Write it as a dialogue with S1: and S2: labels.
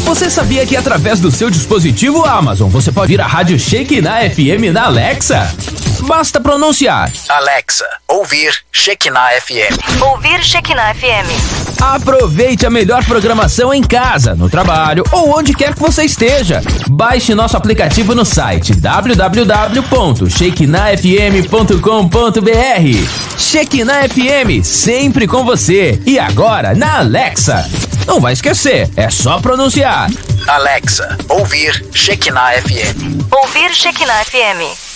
S1: Você sabia que através do seu dispositivo Amazon você pode ir à Rádio Shekinah FM na Alexa? Basta pronunciar:
S2: Alexa, ouvir Shekinah FM.
S3: Ouvir Shekinah FM.
S1: Aproveite a melhor programação em casa, no trabalho ou onde quer que você esteja. Baixe nosso aplicativo no site www.shekinahfm.com.br. Shekinah FM, sempre com você. E agora na Alexa. Não vai esquecer, é só pronunciar:
S2: Alexa, ouvir Shekinah FM.
S3: Ouvir Shekinah FM.